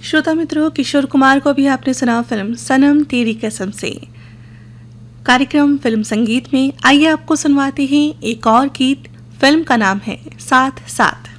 श्रोता मित्रों, किशोर कुमार को भी आपने सुना फिल्म सनम तेरी कसम से। कार्यक्रम फिल्म संगीत में आइए आपको सुनवाते हैं एक और गीत। फिल्म का नाम है साथ साथ।